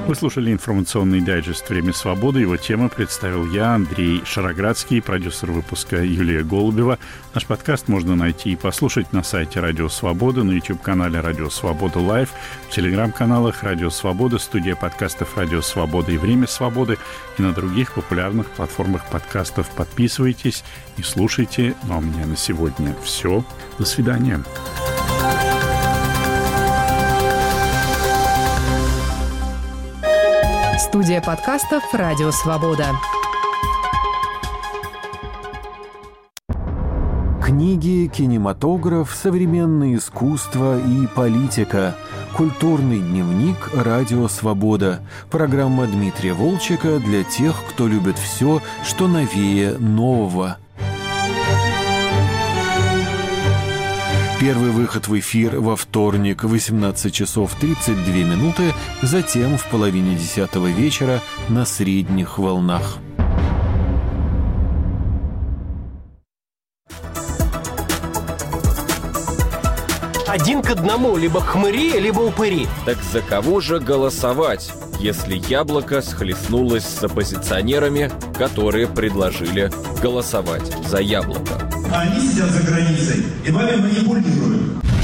Вы слушали информационный дайджест «Время свободы». Его тему представил я, Андрей Шароградский, продюсер выпуска Юлия Голубева. Наш подкаст можно найти и послушать на сайте Радио Свобода, на YouTube-канале Радио Свобода Лайв, в телеграм-каналах Радио Свобода, студия подкастов Радио Свобода и Время свободы и на других популярных платформах подкастов. Подписывайтесь и слушайте. Ну а у меня на сегодня все. До свидания. Студия подкастов «Радио Свобода». Книги, кинематограф, современное искусство и политика. Культурный дневник «Радио Свобода». Программа Дмитрия Волчека для тех, кто любит все, что новее нового. Первый выход в эфир во вторник в 18 часов 32 минуты, затем в половине 10 вечера на средних волнах. Один к одному, либо хмыри, либо упыри. Так за кого же голосовать, если яблоко схлестнулось с оппозиционерами, которые предложили голосовать за яблоко? Они сидят за границей и вами манипулируют.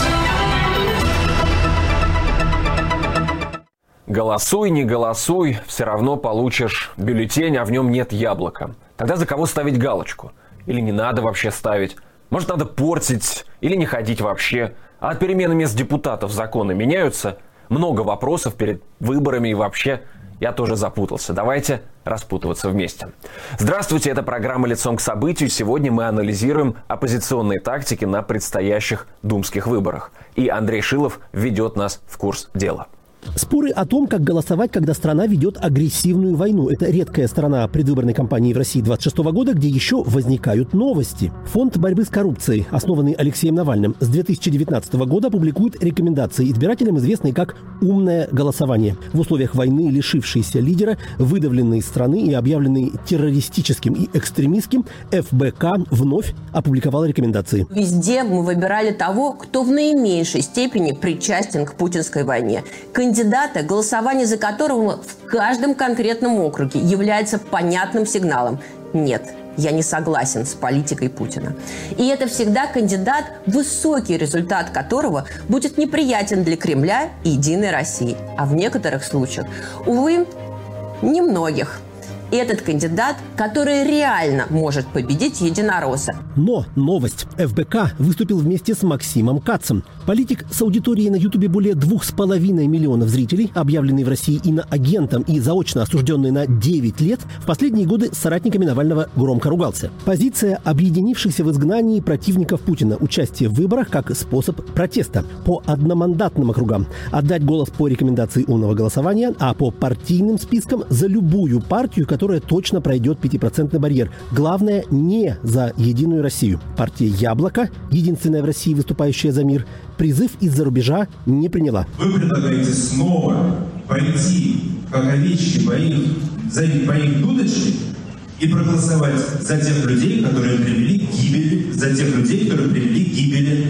Голосуй, не голосуй, все равно получишь бюллетень, а в нем нет яблока. Тогда за кого ставить галочку? Или не надо вообще ставить? Может, надо портить или не ходить вообще? А от перемены мест депутатов законы меняются? Много вопросов перед выборами и вообще я тоже запутался. Давайте распутываться вместе. Здравствуйте, это программа «Лицом к событию». Сегодня мы анализируем оппозиционные тактики на предстоящих думских выборах. И Андрей Шилов ведет нас в курс дела. Споры о том, как голосовать, когда страна ведет агрессивную войну. Это редкая сторона предвыборной кампании в России 26 года, где еще возникают новости. Фонд борьбы с коррупцией, основанный Алексеем Навальным, с 2019 года публикует рекомендации избирателям, известные как «умное голосование». В условиях войны лишившиеся лидера, выдавленные из страны и объявленные террористическим и экстремистским, ФБК вновь опубликовала рекомендации. Везде мы выбирали того, кто в наименьшей степени причастен к путинской войне. Кандидата, голосование за которого в каждом конкретном округе является понятным сигналом. Нет, я не согласен с политикой Путина. И это всегда кандидат, высокий результат которого будет неприятен для Кремля и Единой России. А в некоторых случаях, увы, немногих. Этот кандидат, который реально может победить единоросса. Но новость. ФБК выступил вместе с Максимом Кацем. Политик с аудиторией на Ютубе более 2,5 миллионов зрителей, объявленный в России иноагентом и заочно осужденный на 9 лет, в последние годы с соратниками Навального громко ругался. Позиция объединившихся в изгнании противников Путина. Участие в выборах как способ протеста. По одномандатным округам отдать голос по рекомендации умного голосования, а по партийным спискам за любую партию, которая точно пройдет 5% барьер. Главное, не за Единую Россию. Партия «Яблоко», единственная в России выступающая за мир, призыв из-за рубежа не приняла. Вы предлагаете снова пойти, как овечки, по их дудочке и проголосовать за тех людей, которые привели к гибели, за тех людей, которые привели к гибели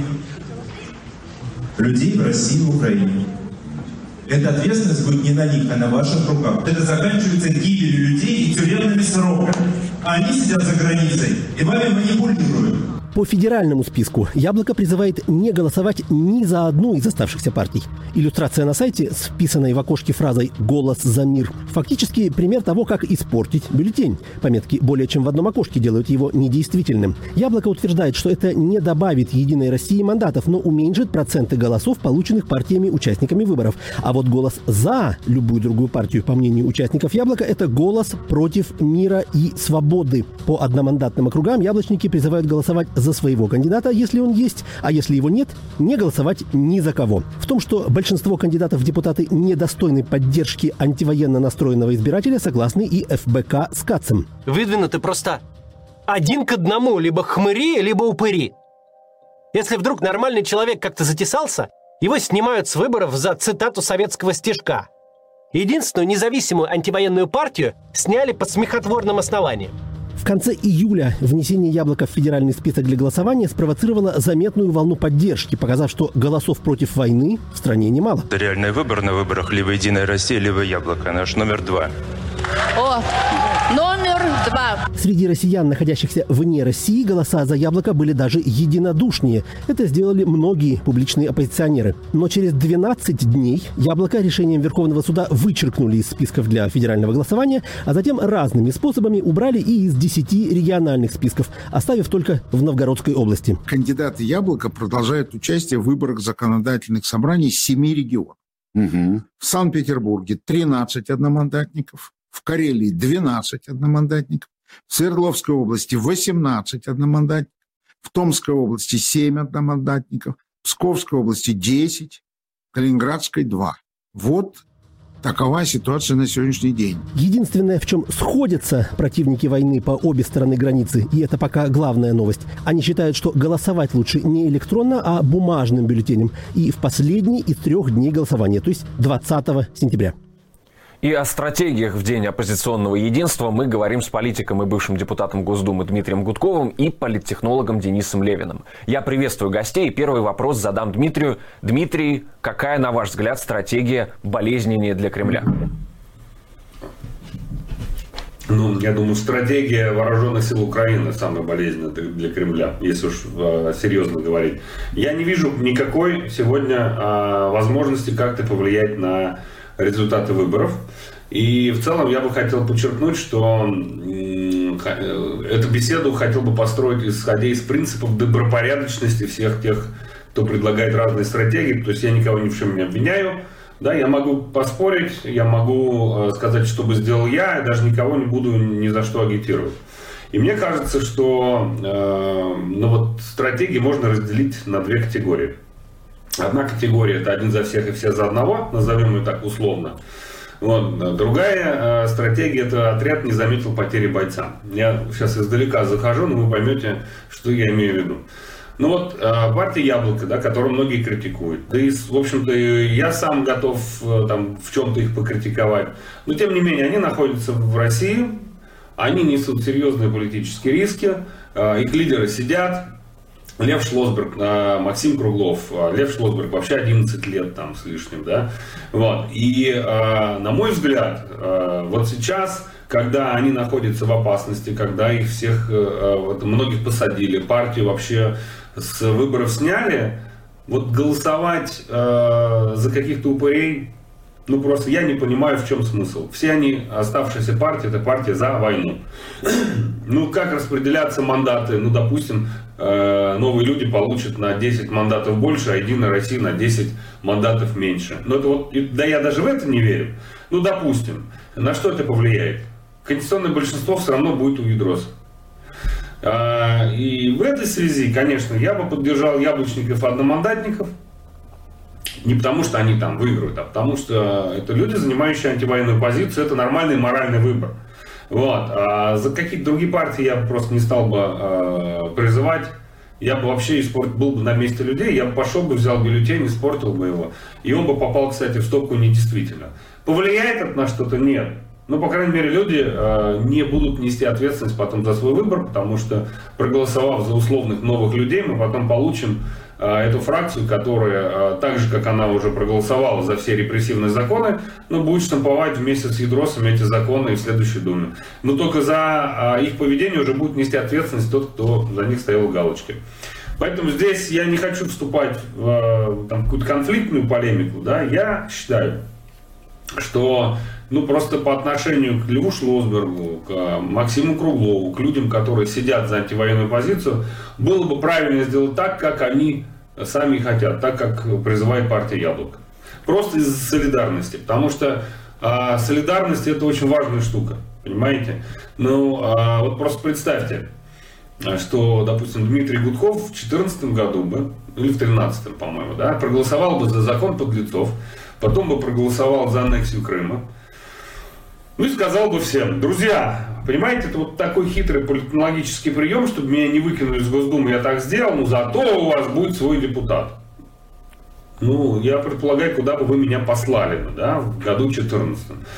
людей в России и в Украине. Эта ответственность будет не на них, а на ваших руках. Это заканчивается гибелью людей и тюремными сроками. А они сидят за границей и вами манипулируют. По федеральному списку «Яблоко» призывает не голосовать ни за одну из оставшихся партий. Иллюстрация на сайте с вписанной в окошке фразой «Голос за мир». Фактически пример того, как испортить бюллетень. Пометки более чем в одном окошке делают его недействительным. «Яблоко» утверждает, что это не добавит Единой России мандатов, но уменьшит проценты голосов, полученных партиями-участниками выборов. А вот голос за любую другую партию, по мнению участников «Яблока», это голос против мира и свободы. По одномандатным округам яблочники призывают голосовать за своего кандидата, если он есть, а если его нет, не голосовать ни за кого. В том, что большинство кандидатов в депутаты недостойны поддержки антивоенно настроенного избирателя, согласны и ФБК с Кацем. Выдвинуты просто один к одному, либо хмыри, либо упыри. Если вдруг нормальный человек как-то затесался, его снимают с выборов за цитату советского стишка. Единственную независимую антивоенную партию сняли по смехотворным основаниям. В конце июля внесение Яблока в федеральный список для голосования спровоцировало заметную волну поддержки, показав, что голосов против войны в стране немало. Это реальный выбор на выборах либо «Единая Россия», либо «Яблоко». Наш номер 2. Номер 2. Среди россиян, находящихся вне России, голоса за Яблоко были даже единодушнее. Это сделали многие публичные оппозиционеры. Но через 12 дней Яблоко решением Верховного суда вычеркнули из списков для федерального голосования, а затем разными способами убрали и из 10 региональных списков, оставив только в Новгородской области. Кандидаты Яблоко продолжают участие в выборах законодательных собраний 7 регионов. В Санкт-Петербурге 13 одномандатников. В Карелии 12 одномандатников, в Свердловской области 18 одномандатников, в Томской области 7 одномандатников, в Псковской области 10, в Калининградской 2. Вот такова ситуация на сегодняшний день. Единственное, в чем сходятся противники войны по обе стороны границы, и это пока главная новость, они считают, что голосовать лучше не электронно, а бумажным бюллетенем. И в последний из 3 дней голосования, то есть 20 сентября. И о стратегиях в День оппозиционного единства мы говорим с политиком и бывшим депутатом Госдумы Дмитрием Гудковым и политтехнологом Денисом Левиным. Я приветствую гостей. Первый вопрос задам Дмитрию. Дмитрий, какая, на ваш взгляд, стратегия болезненнее для Кремля? Я думаю, стратегия вооруженных сил Украины самая болезненная для Кремля, если уж серьезно говорить. Я не вижу никакой сегодня возможности как-то повлиять на результаты выборов. И в целом я бы хотел подчеркнуть, что эту беседу хотел бы построить, исходя из принципов добропорядочности всех тех, кто предлагает разные стратегии. То есть я никого ни в чем не обвиняю. Да, я могу поспорить, я могу сказать, что бы сделал я даже никого не буду ни за что агитировать. И мне кажется, что стратегии можно разделить на 2 категории. Одна категория – это один за всех и все за одного, назовем ее так условно. Другая стратегия – это отряд не заметил потери бойца. Я сейчас издалека захожу, но вы поймете, что я имею в виду. Партия «Яблоко», да, которую многие критикуют. Да и, в общем-то, я сам готов в чем-то их покритиковать. Но, тем не менее, они находятся в России, они несут серьезные политические риски, их лидеры сидят. Лев Шлосберг, Максим Круглов. Лев Шлосберг вообще 11 лет там с лишним, да. И, на мой взгляд, вот сейчас, когда они находятся в опасности, когда их всех, многих посадили, партию вообще с выборов сняли, голосовать за каких-то упырей, просто я не понимаю, в чем смысл. Все они, оставшиеся партии, это партия за войну. Как распределяться мандаты? Допустим, новые люди получат на 10 мандатов больше, а Единая Россия на 10 мандатов меньше. Я даже в это не верю. Допустим, на что это повлияет? Конституционное большинство все равно будет у Едроса. И в этой связи, конечно, я бы поддержал яблочников-одномандатников. Не потому, что они там выиграют, а потому, что это люди, занимающие антивоенную позицию. Это нормальный моральный выбор. А за какие-то другие партии я просто не стал бы призывать. Я бы вообще был бы на месте людей, я бы пошел бы, взял бюллетень, испортил бы его. И он бы попал, кстати, в стопку недействительно. Повлияет это на что-то? Нет. По крайней мере, люди не будут нести ответственность потом за свой выбор, потому что, проголосовав за условных новых людей, мы потом получим эту фракцию, которая, так же, как она уже проголосовала за все репрессивные законы, будет штамповать вместе с Едросом эти законы и в следующей Думе. Но только за их поведение уже будет нести ответственность тот, кто за них стоял галочки. Поэтому здесь я не хочу вступать в какую-то конфликтную полемику. Да? Я считаю, что просто по отношению к Льву Шлосбергу, к Максиму Круглову, к людям, которые сидят за антивоенную позицию, было бы правильно сделать так, как они сами хотят, так, как призывает партия «Яблоко». Просто из солидарности. Потому что солидарность – это очень важная штука. Понимаете? Просто представьте, что, допустим, Дмитрий Гудков в 2014 году бы, или в 2013, по-моему, да, проголосовал бы за закон подлецов, потом бы проголосовал за аннексию Крыма, и сказал бы всем: друзья, понимаете, это такой хитрый политтехнологический прием, чтобы меня не выкинули из Госдумы, я так сделал, но зато у вас будет свой депутат. Я предполагаю, куда бы вы меня послали, да, в году 2014.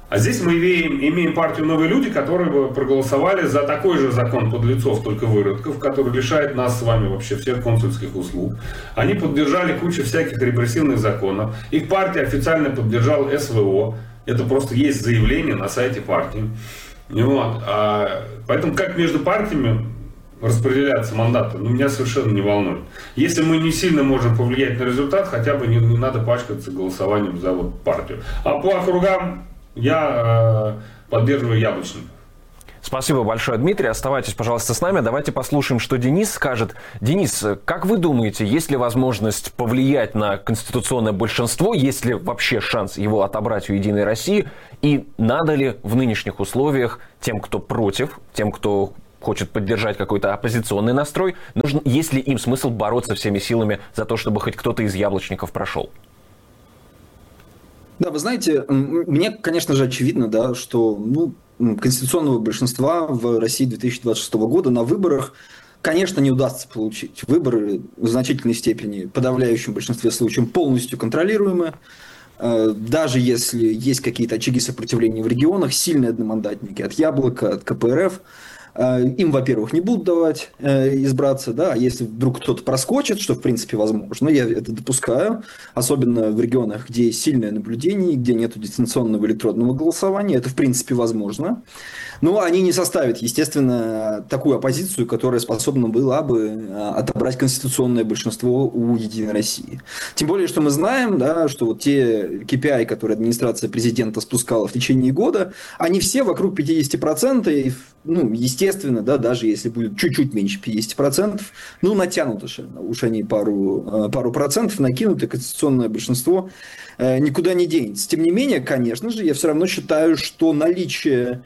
А здесь мы имеем партию «Новые люди», которые бы проголосовали за такой же закон подлецов, только выродков, который лишает нас с вами вообще всех консульских услуг. Они поддержали кучу всяких репрессивных законов. Их партия официально поддержала СВО. Это просто есть заявление на сайте партии. Вот. Поэтому как между партиями распределяться мандаты, меня совершенно не волнует. Если мы не сильно можем повлиять на результат, хотя бы не надо пачкаться голосованием за партию. А по округам я поддерживаю Яблочников. Спасибо большое, Дмитрий. Оставайтесь, пожалуйста, с нами. Давайте послушаем, что Денис скажет. Денис, как вы думаете, есть ли возможность повлиять на конституционное большинство, есть ли вообще шанс его отобрать у «Единой России? И надо ли в нынешних условиях тем, кто против, тем, кто хочет поддержать какой-то оппозиционный настрой, есть ли им смысл бороться всеми силами за то, чтобы хоть кто-то из яблочников прошел? Да, вы знаете, мне, конечно же, очевидно, да, что конституционного большинства в России 2026 года на выборах, конечно, не удастся получить. Выборы в значительной степени, в подавляющем большинстве случаев, полностью контролируемы. Даже если есть какие-то очаги сопротивления в регионах, сильные одномандатники от Яблока, от КПРФ, им, во-первых, не будут давать избраться, да, а если вдруг кто-то проскочит, что в принципе возможно, я это допускаю, особенно в регионах, где есть сильное наблюдение, где нет дистанционного электронного голосования, это в принципе возможно. Но они не составят, естественно, такую оппозицию, которая способна была бы отобрать конституционное большинство у «Единой России». Тем более, что мы знаем, да, что вот те KPI, которые администрация президента спускала в течение года, они все вокруг 50%, и, естественно, да, даже если будет чуть-чуть меньше 50%, натянут уж они пару процентов, накинут, и конституционное большинство никуда не денется. Тем не менее, конечно же, я все равно считаю, что наличие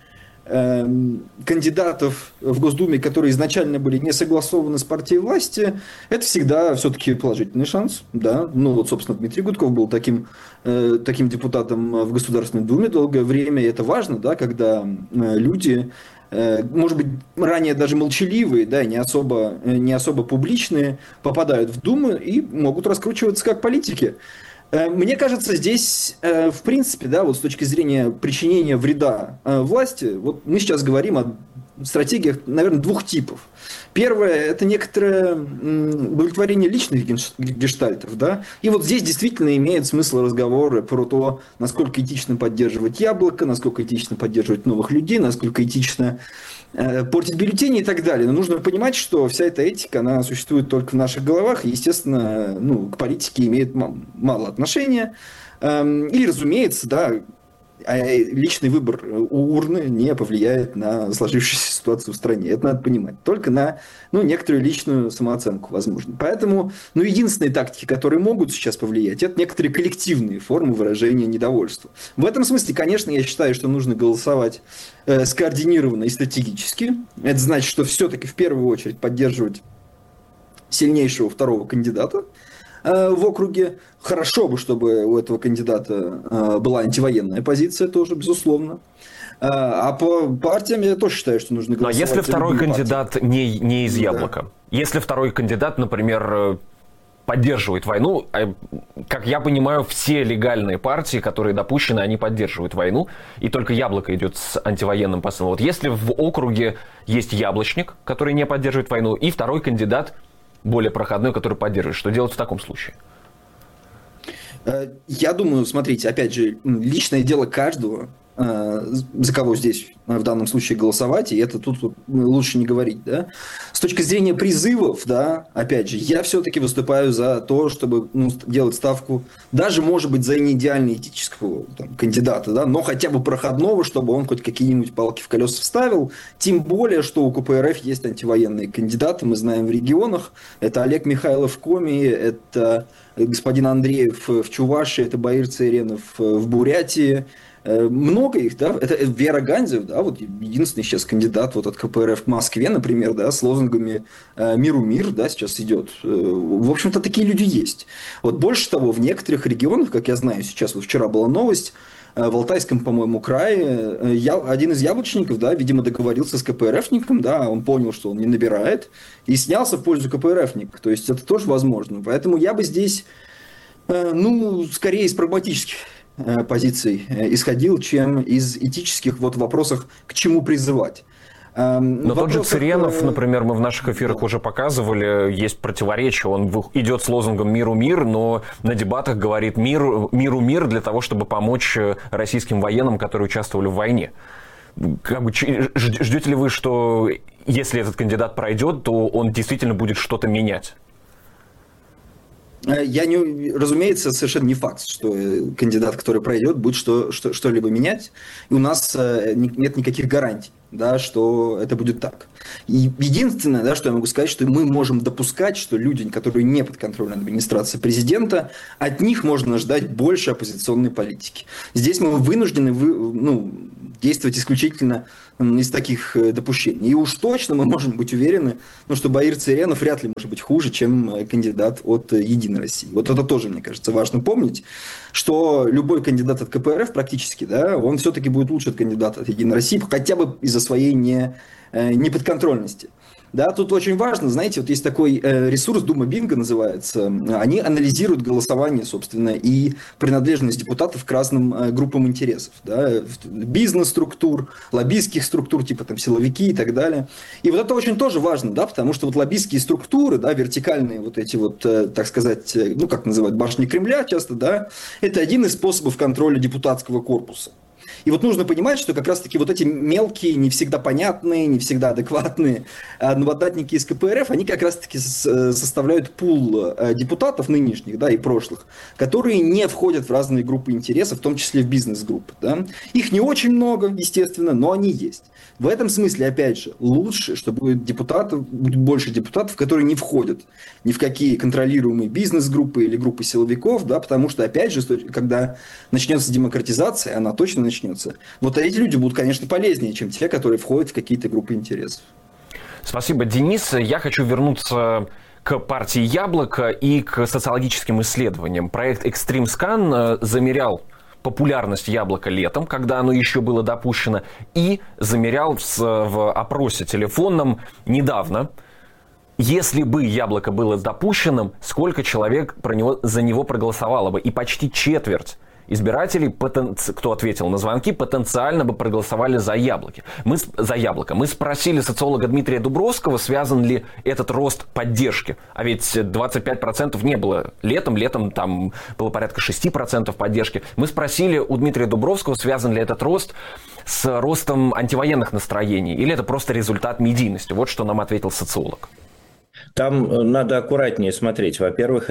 кандидатов в Госдуме, которые изначально были не согласованы с партией власти, это всегда все-таки положительный шанс. Да? Собственно, Дмитрий Гудков был таким депутатом в Государственной Думе долгое время, и это важно, да, когда люди, может быть, ранее даже молчаливые, да, не особо публичные, попадают в Думу и могут раскручиваться как политики. Мне кажется, здесь, в принципе, да, вот с точки зрения причинения вреда власти, вот мы сейчас говорим о стратегиях, наверное, двух типов. Первое – это некоторое удовлетворение личных гештальтов, да, и вот здесь действительно имеет смысл разговоры про то, насколько этично поддерживать Яблоко, насколько этично поддерживать новых людей, насколько этично портить бюллетени и так далее. Но нужно понимать, что вся эта этика, она существует только в наших головах, и, естественно, к политике имеет мало отношения. И, разумеется, да, личный выбор у урны не повлияет на сложившуюся ситуацию в стране. Это надо понимать. Только на некоторую личную самооценку, возможно. Поэтому единственные тактики, которые могут сейчас повлиять, это некоторые коллективные формы выражения недовольства. В этом смысле, конечно, я считаю, что нужно голосовать скоординированно и стратегически. Это значит, что все-таки в первую очередь поддерживать сильнейшего второго кандидата в округе. Хорошо бы, чтобы у этого кандидата была антивоенная позиция тоже, безусловно. А по партиям я тоже считаю, что нужно голосовать. А если второй кандидат не из Яблока? Да. Если второй кандидат, например, поддерживает войну, как я понимаю, все легальные партии, которые допущены, они поддерживают войну, и только Яблоко идет с антивоенным посылом. Вот если в округе есть Яблочник, который не поддерживает войну, и второй кандидат более проходной, который поддерживает. Что делать в таком случае? Я думаю, смотрите, опять же, личное дело каждого, за кого здесь в данном случае голосовать, и это тут лучше не говорить, да. С точки зрения призывов, да, опять же, я все-таки выступаю за то, чтобы делать ставку, даже, может быть, за не идеально этического кандидата, да, но хотя бы проходного, чтобы он хоть какие-нибудь палки в колеса вставил, тем более, что у КПРФ есть антивоенные кандидаты, мы знаем в регионах, это Олег Михайлов в Коми, это господин Андреев в Чувашии, это Баир Цейренов в Бурятии. Много их, да, это Вера Гандзев, да, вот единственный сейчас кандидат вот от КПРФ в Москве, например, да, с лозунгами «Миру мир», да, сейчас идет. В общем-то, такие люди есть. Вот больше того, в некоторых регионах, как я знаю, сейчас вот вчера была новость, в Алтайском, по-моему, крае, один из яблочников, да, видимо, договорился с КПРФником, да, он понял, что он не набирает, и снялся в пользу КПРФника. То есть это тоже возможно. Поэтому я бы здесь, скорее из прагматических позиций исходил, чем из этических вот вопросов, к чему призывать. Но тот же Цыренов, например, мы в наших эфирах уже показывали, есть противоречие. Он идет с лозунгом «Миру мир», но на дебатах говорит «Миру мир» для того, чтобы помочь российским военным, которые участвовали в войне. Как бы, ждете ли вы, что если этот кандидат пройдет, то он действительно будет что-то менять? Разумеется, совершенно не факт, что кандидат, который пройдет, будет что-либо менять. И у нас нет никаких гарантий, да, что это будет так. И единственное, да, что я могу сказать, что мы можем допускать, что люди, которые не подконтрольны администрации президента, от них можно ждать больше оппозиционной политики. Здесь мы вынуждены действовать исключительно из таких допущений. И уж точно мы можем быть уверены, что Баир Цыренов вряд ли может быть хуже, чем кандидат от «Единой России». Вот это тоже, мне кажется, важно помнить, что любой кандидат от КПРФ практически, да, он все-таки будет лучше от кандидата от «Единой России», хотя бы из-за своей неподконтрольности. Да, тут очень важно, знаете, вот есть такой ресурс, Дума Бинго называется, они анализируют голосование, собственно, и принадлежность депутатов к разным группам интересов, да, бизнес-структур, лоббистских структур, типа там силовики и так далее. И вот это очень тоже важно, да, потому что вот лоббистские структуры, да, вертикальные вот эти вот, так сказать, как называют, башни Кремля часто, да, это один из способов контроля депутатского корпуса. И вот нужно понимать, что как раз-таки вот эти мелкие, не всегда понятные, не всегда адекватные одномандатники из КПРФ, они как раз-таки составляют пул депутатов нынешних, да, и прошлых, которые не входят в разные группы интересов, в том числе в бизнес-группы. Да. Их не очень много, естественно, но они есть. В этом смысле, опять же, лучше, что будет больше депутатов, которые не входят ни в какие контролируемые бизнес-группы или группы силовиков, да, потому что, опять же, когда начнется демократизация, она точно начнется, вот эти люди будут, конечно, полезнее, чем те, которые входят в какие-то группы интересов. Спасибо, Денис. Я хочу вернуться к партии «Яблоко» и к социологическим исследованиям. Проект Extreme Scan замерял популярность «Яблока» летом, когда оно еще было допущено, и замерял в опросе телефонном недавно. Если бы «Яблоко» было допущенным, сколько человек за него проголосовало бы? И почти четверть избирателей, кто ответил на звонки, потенциально бы проголосовали за «Яблоко». Мы спросили социолога Дмитрия Дубровского, связан ли этот рост поддержки. А ведь 25% не было летом там было порядка 6% поддержки. Мы спросили у Дмитрия Дубровского, связан ли этот рост с ростом антивоенных настроений, или это просто результат медийности. Вот что нам ответил социолог. Там надо аккуратнее смотреть. Во-первых,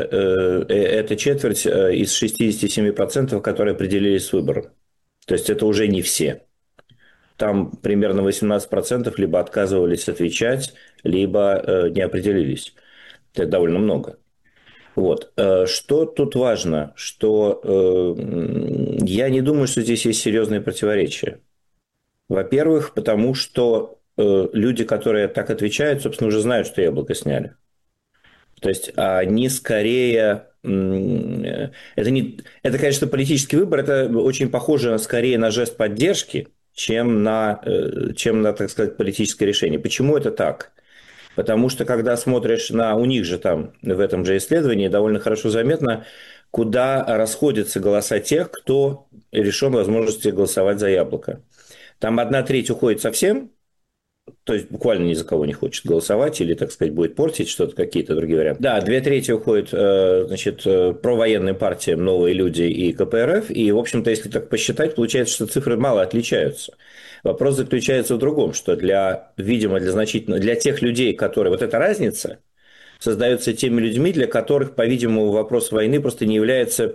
это четверть из 67%, которые определились с выбором. То есть это уже не все. Там примерно 18% либо отказывались отвечать, либо не определились. Это довольно много. Вот. Что тут важно? Что я не думаю, что здесь есть серьезные противоречия. Во-первых, потому что люди, которые так отвечают, собственно, уже знают, что «Яблоко» сняли. То есть они скорее... Это, конечно, политический выбор, это очень похоже скорее на жест поддержки, чем на, так сказать, политическое решение. Почему это так? Потому что, когда смотришь у них же там, в этом же исследовании, довольно хорошо заметно, куда расходятся голоса тех, кто лишен возможности голосовать за «Яблоко». Там 1/3 уходит совсем, то есть буквально ни за кого не хочет голосовать или, так сказать, будет портить что-то, какие-то другие варианты. Да, 2/3 уходит, значит, провоенным партиям «Новые люди» и КПРФ. И, в общем-то, если так посчитать, получается, что цифры мало отличаются. Вопрос заключается в другом, что для тех людей, которые... Вот эта разница создается теми людьми, для которых, по-видимому, вопрос войны просто не является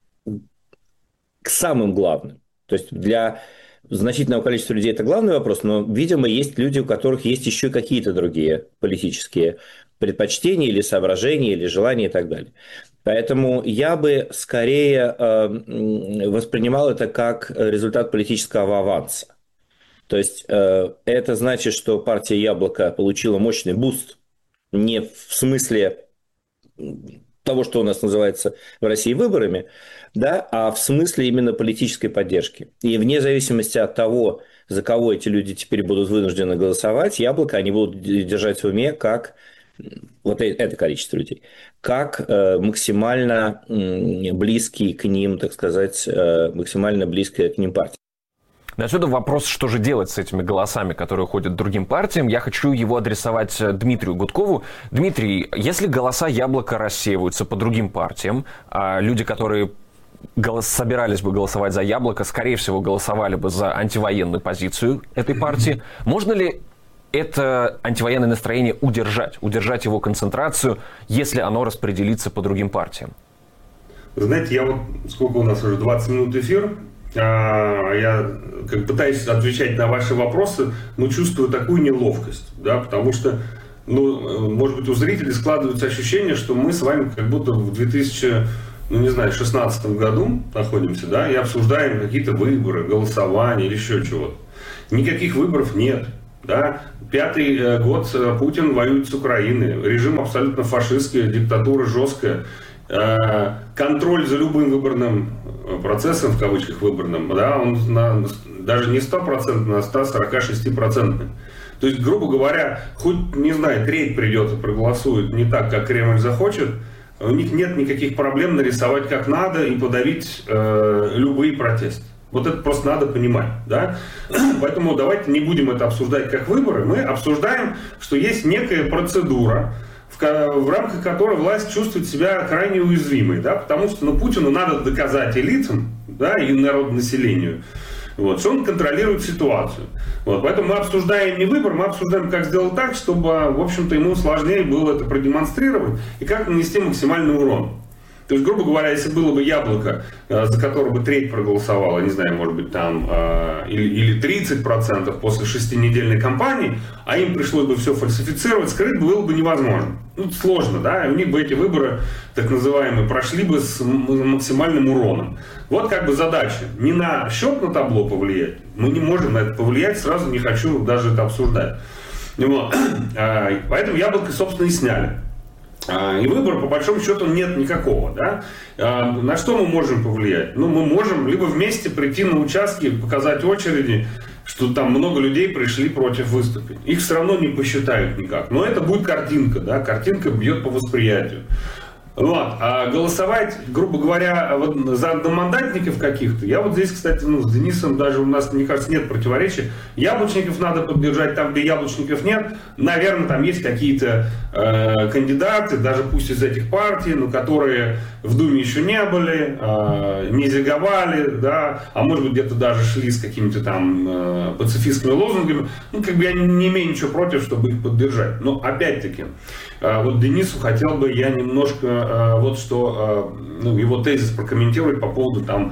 самым главным. То есть для значительного количества людей это главный вопрос, но, видимо, есть люди, у которых есть еще какие-то другие политические предпочтения или соображения, или желания и так далее. Поэтому я бы скорее воспринимал это как результат политического аванса. То есть это значит, что партия «Яблоко» получила мощный буст не в смысле того, что у нас называется в России выборами, да, а в смысле именно политической поддержки. И вне зависимости от того, за кого эти люди теперь будут вынуждены голосовать, «Яблоко» они будут держать в уме как вот это количество людей, как максимально близкие к ним, так сказать, максимально близкая к ним партия. Отсюда вопрос, что же делать с этими голосами, которые уходят другим партиям. Я хочу его адресовать Дмитрию Гудкову. Дмитрий, если голоса Яблока рассеиваются по другим партиям, а люди, которые собирались бы голосовать за Яблоко, скорее всего, голосовали бы за антивоенную позицию этой партии, можно ли это антивоенное настроение удержать его концентрацию, если оно распределится по другим партиям? Вы знаете, я вот, сколько у нас уже, 20 минут эфир, я пытаюсь отвечать на ваши вопросы, но чувствую такую неловкость, да, потому что, может быть, у зрителей складывается ощущение, что мы с вами как будто в 2016 году находимся, да, и обсуждаем какие-то выборы, голосования или еще чего-то. Никаких выборов нет. Да? 5-й год Путин воюет с Украиной, режим абсолютно фашистский, диктатура жесткая, контроль за любым выборным процессом, в кавычках выборным, да, он даже не 100%, а 146%. То есть, грубо говоря, хоть, не знаю, треть придет и проголосует не так, как Кремль захочет, у них нет никаких проблем нарисовать как надо и подавить любые протесты. Вот это просто надо понимать, да? Поэтому давайте не будем это обсуждать как выборы. Мы обсуждаем, что есть некая процедура, в рамках которой власть чувствует себя крайне уязвимой, да? Потому что Путину надо доказать элитам, да, и народонаселению, вот, что он контролирует ситуацию. Вот, поэтому мы обсуждаем не выбор, мы обсуждаем, как сделать так, чтобы, в общем-то, ему сложнее было это продемонстрировать и как нанести максимальный урон. То есть, грубо говоря, если было бы Яблоко, за которое бы треть проголосовала, не знаю, может быть, там, или 30% после 6-недельной кампании, а им пришлось бы все фальсифицировать, скрыть было бы невозможно. Сложно, да, и у них бы эти выборы, так называемые, прошли бы с максимальным уроном. Вот как бы задача. Не на счет на табло повлиять, мы не можем на это повлиять, сразу не хочу даже это обсуждать. Вот. Поэтому Яблоко, собственно, и сняли. И выбора, по большому счету, нет никакого. Да? На что мы можем повлиять? Мы можем либо вместе прийти на участки, показать очереди, что там много людей пришли против выступить. Их все равно не посчитают никак. Но это будет картинка. Да? Картинка бьет по восприятию. Вот. А голосовать, грубо говоря, вот за одномандатников каких-то, я вот здесь, кстати, с Денисом даже у нас, мне кажется, нет противоречий. Яблочников надо поддержать там, где яблочников нет. Наверное, там есть какие-то кандидаты, даже пусть из этих партий, но которые в Думе еще не были, не зиговали, да, а может быть где-то даже шли с какими-то там пацифистскими лозунгами. Как бы я не имею ничего против, чтобы их поддержать. Но опять-таки, вот Денису хотел бы я немножко вот что, его тезис прокомментировать по поводу там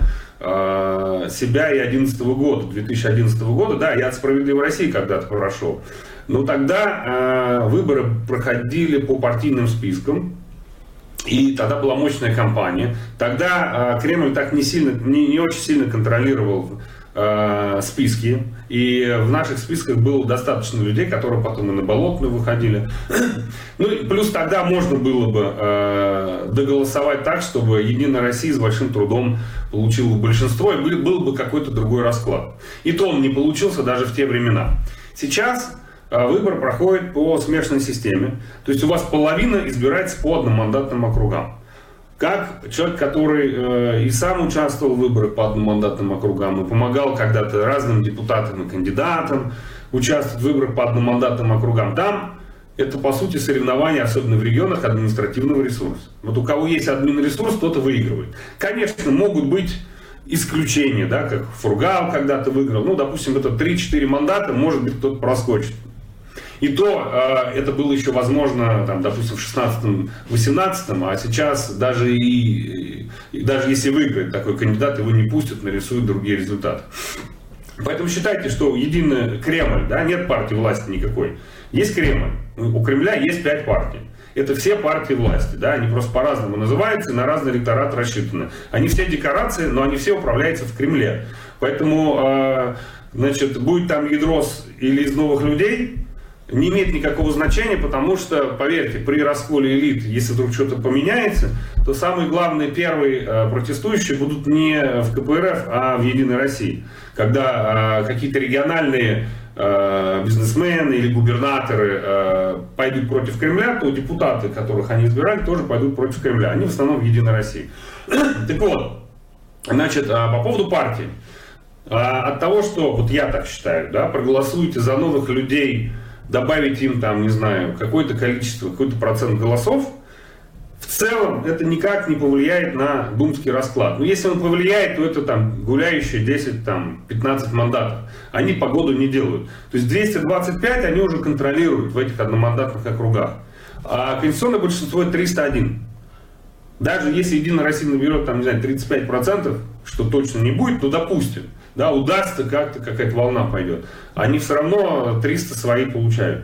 себя и 2011 года. Да, я от «Справедливой России» когда-то прошел. Но тогда выборы проходили по партийным спискам. И тогда была мощная кампания. Тогда Кремль так не очень сильно контролировал списки. И в наших списках было достаточно людей, которые потом и на Болотную выходили. И плюс тогда можно было бы доголосовать так, чтобы Единая Россия с большим трудом получила бы большинство, и был бы какой-то другой расклад. И то он не получился даже в те времена. Сейчас выбор проходит по смешанной системе. То есть у вас половина избирается по одномандатным округам. Как человек, который и сам участвовал в выборах по одномандатным округам, и помогал когда-то разным депутатам и кандидатам участвовать в выборах по одномандатным округам, там это, по сути, соревнование, особенно в регионах, административного ресурса. Вот у кого есть админресурс, тот и выигрывает. Конечно, могут быть исключения, да, как Фургал когда-то выиграл. Допустим, это 3-4 мандата, может быть, кто-то проскочит. И то это было еще возможно, там, допустим, в 16-18, а сейчас даже если выиграет такой кандидат, его не пустят, нарисуют другие результаты. Поэтому считайте, что единый Кремль, да, нет партии власти никакой. Есть Кремль. У Кремля есть 5 партий. Это все партии власти, да, они просто по-разному называются, на разный электорат рассчитаны. Они все декорации, но они все управляются в Кремле. Поэтому, будет там ядро или из новых людей, не имеет никакого значения, потому что, поверьте, при расколе элит, если вдруг что-то поменяется, то самые главные первые протестующие будут не в КПРФ, а в «Единой России». Когда какие-то региональные бизнесмены или губернаторы пойдут против Кремля, то депутаты, которых они избирали, тоже пойдут против Кремля. Они в основном в «Единой России». Так вот, значит, по поводу партии. От того, что, вот я так считаю, да, проголосуете за новых людей, добавить им там, не знаю, какое-то количество, какой-то процент голосов, в целом это никак не повлияет на думский расклад. Но если он повлияет, то это там гуляющие 10-15 мандатов. Они погоду не делают. То есть 225 они уже контролируют в этих одномандатных округах. А конституционное большинство это 301. Даже если «Единая Россия» наберет там, не знаю, 35%, что точно не будет, то допустим. Да, удастся как-то, какая-то волна пойдет. Они все равно 300 свои получают.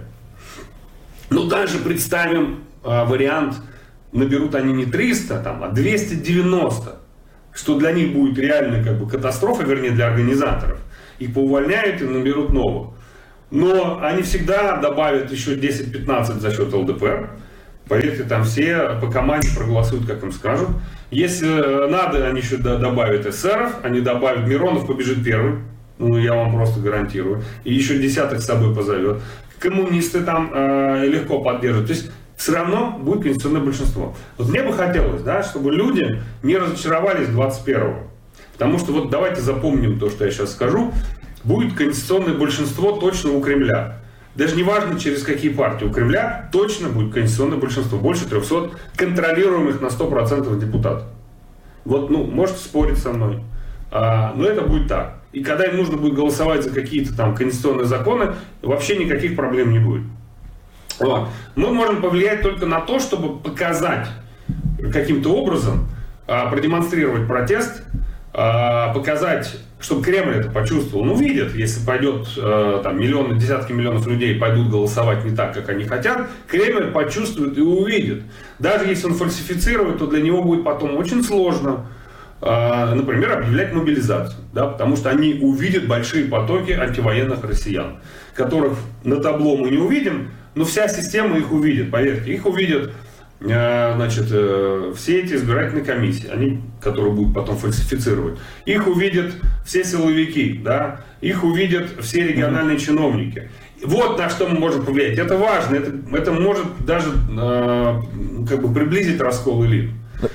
Ну, даже представим вариант, наберут они не 300, там, а 290. Что для них будет реально как бы катастрофа, вернее, для организаторов. Их поувольняют и наберут новых. Но они всегда добавят еще 10-15 за счет ЛДПР. Поверьте, там все по команде проголосуют, как им скажут. Если надо, они еще добавят эсеров, они добавят, Миронов побежит первым, ну я вам просто гарантирую, и еще десяток с собой позовет. Коммунисты там легко поддержат. То есть все равно будет конституционное большинство. Вот мне бы хотелось, да, чтобы люди не разочаровались 21-го. Потому что вот давайте запомним то, что я сейчас скажу. Будет конституционное большинство точно у Кремля. Даже не важно, через какие партии. У Кремля точно будет конституционное большинство. Больше 300 контролируемых на 100% депутатов. Вот, ну, можете спорить со мной. Но это будет так. И когда им нужно будет голосовать за какие-то там конституционные законы, вообще никаких проблем не будет. Вот. Мы можем повлиять только на то, чтобы показать каким-то образом, продемонстрировать протест, показать, чтобы Кремль это почувствовал. Ну, видят, если пойдет там миллионы, десятки миллионов людей пойдут голосовать не так, как они хотят, Кремль почувствует и увидит. Даже если он фальсифицирует, то для него будет потом очень сложно, например, объявлять мобилизацию. Да, потому что они увидят большие потоки антивоенных россиян, которых на табло мы не увидим, но вся система их увидит, поверьте. Их увидят, значит, все эти избирательные комиссии, они, которые будут потом фальсифицировать. Их увидят все силовики, да? Их увидят все региональные чиновники. Вот на что мы можем повлиять. Это важно, это может даже как бы приблизить раскол элит.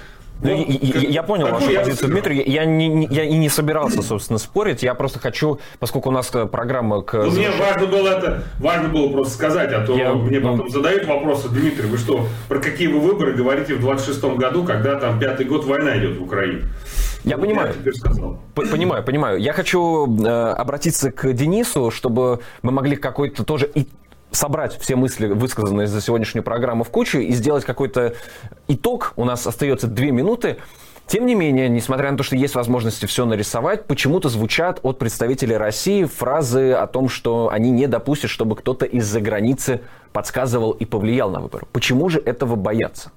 Я понял вашу позицию, Дмитрий. Я и не собирался, собственно, спорить. Я просто хочу, поскольку у нас программа к... Ну, мне важно было просто сказать, а то мне потом задают вопросы: Дмитрий, вы что, про какие вы выборы говорите в 26-м году, когда там 5-й год война идет в Украине? Я понимаю. Понимаю. Я хочу обратиться к Денису, чтобы мы могли какой-то тоже собрать все мысли, высказанные за сегодняшнюю программу, в кучу и сделать какой-то итог. У нас остается 2 минуты. Тем не менее, несмотря на то, что есть возможности все нарисовать, почему-то звучат от представителей России фразы о том, что они не допустят, чтобы кто-то из-за границы подсказывал и повлиял на выборы. Почему же этого боятся?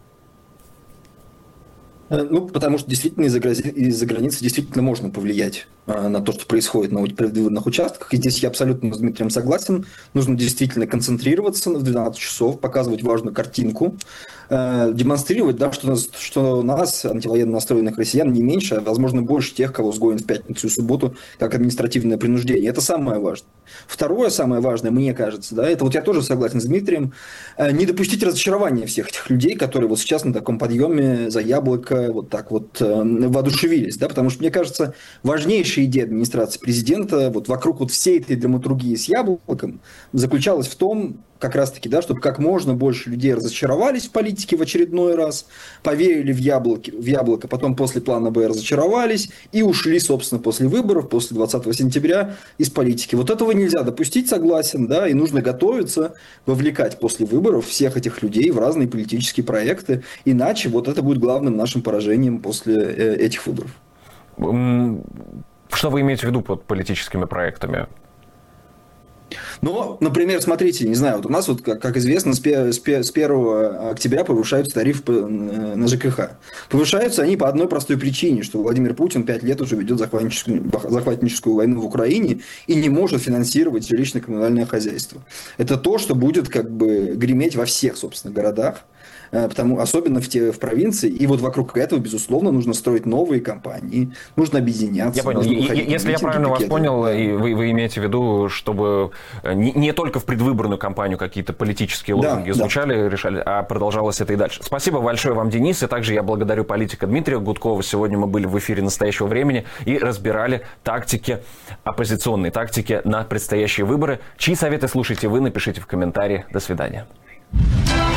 Ну, потому что действительно из-за границы действительно можно повлиять на то, что происходит на предвыборных участках. И здесь я абсолютно с Дмитрием согласен. Нужно действительно концентрироваться в 12 часов, показывать важную картинку, демонстрировать, да, что нас, антивоенно настроенных россиян, не меньше, а, возможно, больше тех, кого сгонят в пятницу и субботу, как административное принуждение. Это самое важное. Второе, самое важное, мне кажется, да, это вот я тоже согласен с Дмитрием, не допустить разочарования всех этих людей, которые вот сейчас на таком подъеме за яблоко вот так вот воодушевились, да, потому что, мне кажется, важнейшая идея администрации президента вот вокруг вот всей этой драматургии с яблоком заключалась в том, как раз-таки, да, чтобы как можно больше людей разочаровались в политике в очередной раз, поверили в яблоко, потом после плана Б разочаровались и ушли, собственно, после выборов, после 20 сентября из политики. Вот этого нельзя допустить, согласен, да, и нужно готовиться, вовлекать после выборов всех этих людей в разные политические проекты, иначе вот это будет главным нашим поражением после этих выборов. Что вы имеете в виду под политическими проектами? Но, например, смотрите, не знаю, вот у нас, вот, как известно, с 1 октября повышаются тарифы на ЖКХ. Повышаются они по одной простой причине, что Владимир Путин 5 лет уже ведет захватническую войну в Украине и не может финансировать жилищно-коммунальное хозяйство. Это то, что будет как бы греметь во всех, собственно, городах. Особенно в провинции. И вот вокруг этого, безусловно, нужно строить новые компании, нужно объединяться. Я понял. Если я правильно вас понял, и вы имеете в виду, чтобы не только в предвыборную кампанию какие-то политические лозунги звучали, решали, а продолжалось это и дальше. Спасибо большое вам, Денис. И также я благодарю политика Дмитрия Гудкова. Сегодня мы были в эфире «Настоящего времени» и разбирали тактики, оппозиционные тактики на предстоящие выборы. Чьи советы слушаете вы, напишите в комментарии. До свидания.